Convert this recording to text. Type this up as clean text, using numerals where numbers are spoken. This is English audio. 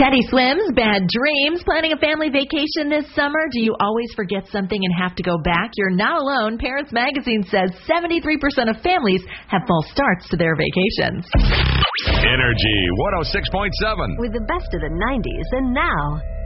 Teddy Swims, Bad Dreams. Planning a family vacation this summer? Do you always forget something and have to go back? You're not alone. Parents Magazine says 73% of families have false starts to their vacations. Energy 106.7. With the best of the 90s and now.